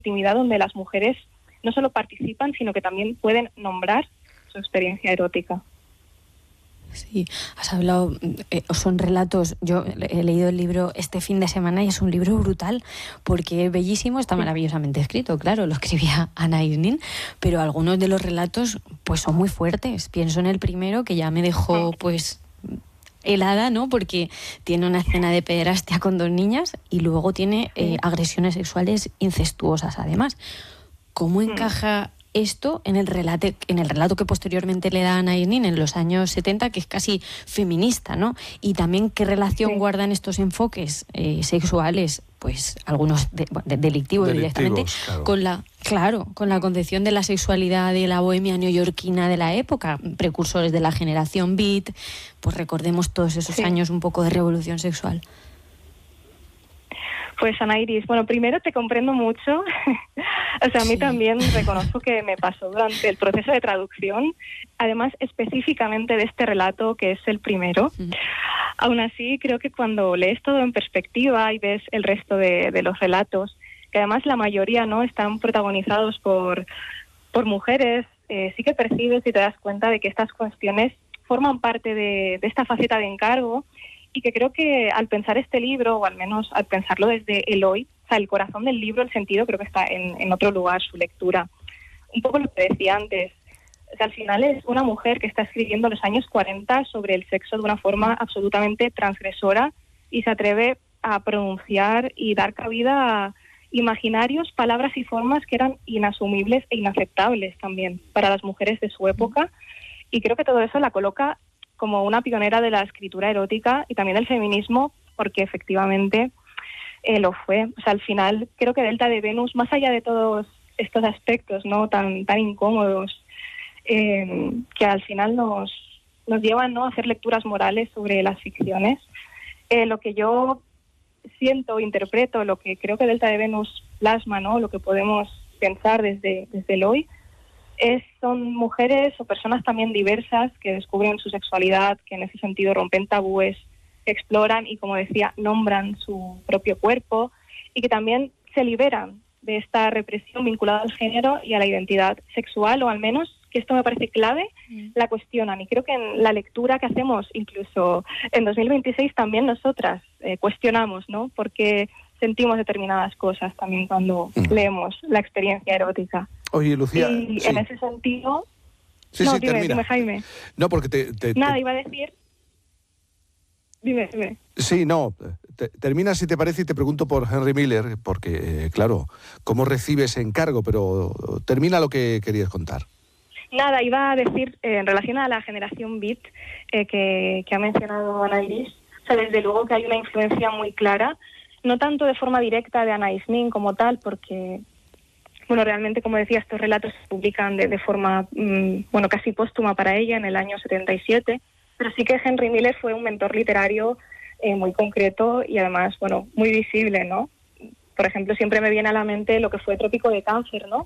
intimidad donde las mujeres no solo participan, sino que también pueden nombrar su experiencia erótica. Sí, has hablado, son relatos, yo he leído el libro este fin de semana y es un libro brutal porque es bellísimo, está maravillosamente escrito, claro, lo escribía Anais Nin, pero algunos de los relatos pues son muy fuertes. Pienso en el primero que ya me dejó pues helada, ¿no? Porque tiene una escena de pederastia con 2 niñas y luego tiene agresiones sexuales incestuosas además. ¿Cómo encaja esto en el relato que posteriormente le da Anais Nin en los años 70, que es casi feminista, ¿no? Y también qué relación guardan estos enfoques sexuales, pues algunos delictivos directamente, claro, con la concepción de la sexualidad de la bohemia neoyorquina de la época, precursores de la generación beat, pues recordemos todos esos años un poco de revolución sexual. Pues Ana Iris, bueno, primero te comprendo mucho. O sea, a mí también reconozco que me pasó durante el proceso de traducción, además específicamente de este relato que es el primero. Aún así, creo que cuando lees todo en perspectiva y ves el resto de los relatos, que además la mayoría no están protagonizados por mujeres, sí que percibes y te das cuenta de que estas cuestiones forman parte de esta faceta de encargo. Y que creo que al pensar este libro, o al menos al pensarlo desde el hoy, o sea, el corazón del libro, el sentido, creo que está en otro lugar, su lectura. Un poco lo que decía antes, o sea, al final es una mujer que está escribiendo en los años 40 sobre el sexo de una forma absolutamente transgresora y se atreve a pronunciar y dar cabida a imaginarios, palabras y formas que eran inasumibles e inaceptables también para las mujeres de su época. Y creo que todo eso la coloca como una pionera de la escritura erótica y también del feminismo, porque efectivamente lo fue. O sea, al final creo que Delta de Venus, más allá de todos estos aspectos no tan incómodos, que al final nos llevan, ¿no?, a hacer lecturas morales sobre las ficciones, lo que yo siento, interpreto, lo que creo que Delta de Venus plasma, ¿no?, lo que podemos pensar desde el hoy, son mujeres o personas también diversas que descubren su sexualidad, que en ese sentido rompen tabúes, exploran y, como decía, nombran su propio cuerpo y que también se liberan de esta represión vinculada al género y a la identidad sexual, o al menos, que esto me parece clave, la cuestionan. Y creo que en la lectura que hacemos, incluso en 2026, también nosotras cuestionamos, ¿no?, porque sentimos determinadas cosas también cuando leemos la experiencia erótica. Oye, Lucía... Y en ese sentido... Dime, Jaime. No, porque Nada, iba a decir... Dime. Sí, no, termina si te parece y te pregunto por Henry Miller, porque, claro, ¿cómo recibe ese encargo? Pero termina lo que querías contar. Nada, iba a decir, en relación a la generación beat que ha mencionado Ana Iris, o sea, desde luego que hay una influencia muy clara, no tanto de forma directa de Anais Nin como tal, porque... Bueno, realmente, como decía, estos relatos se publican de forma, casi póstuma para ella en el año 77, pero sí que Henry Miller fue un mentor literario muy concreto y además, muy visible, ¿no? Por ejemplo, siempre me viene a la mente lo que fue Trópico de Cáncer, ¿no?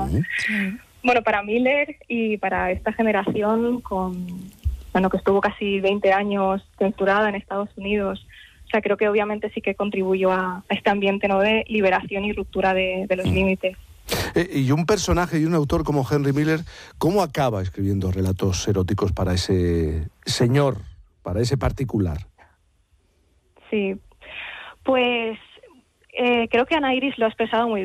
Para Miller y para esta generación que estuvo casi 20 años censurada en Estados Unidos. O sea, creo que obviamente sí que contribuyó a este ambiente, ¿no?, de liberación y ruptura de los límites. Y un personaje y un autor como Henry Miller, ¿cómo acaba escribiendo relatos eróticos para ese señor, para ese particular? Sí, pues creo que Ana Iris lo ha expresado muy bien.